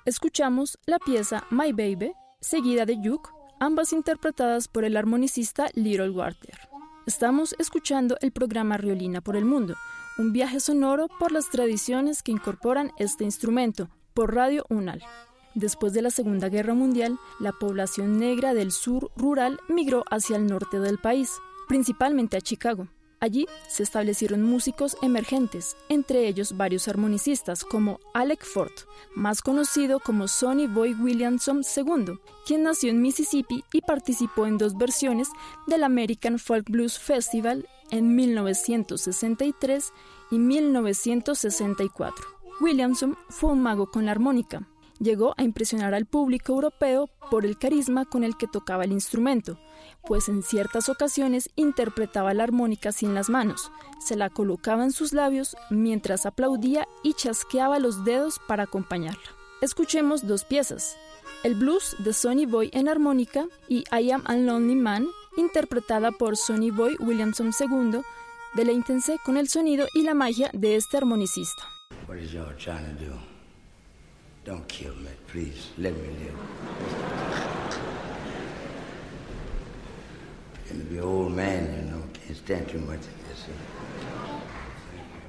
Escuchamos la pieza My Baby, seguida de Yuk, ambas interpretadas por el armonicista Little Walter. Estamos escuchando el programa Riolina por el Mundo, un viaje sonoro por las tradiciones que incorporan este instrumento, por Radio UNAL. Después de la Segunda Guerra Mundial, la población negra del sur rural migró hacia el norte del país, principalmente a Chicago. Allí se establecieron músicos emergentes, entre ellos varios armonicistas como Alec Ford, más conocido como Sonny Boy Williamson II, quien nació en Mississippi y participó en 2 versiones del American Folk Blues Festival en 1963 y 1964. Williamson fue un mago con la armónica. Llegó a impresionar al público europeo por el carisma con el que tocaba el instrumento, pues en ciertas ocasiones interpretaba la armónica sin las manos, se la colocaba en sus labios mientras aplaudía y chasqueaba los dedos para acompañarla. Escuchemos 2 piezas, el blues de Sonny Boy en armónica y I Am a Lonely Man, interpretada por Sonny Boy Williamson II. Deleítense con el sonido y la magia de este armonicista. What is y'all trying to do? Don't kill me, please. Let me live. And to be an old man, you know, can't stand too much of this.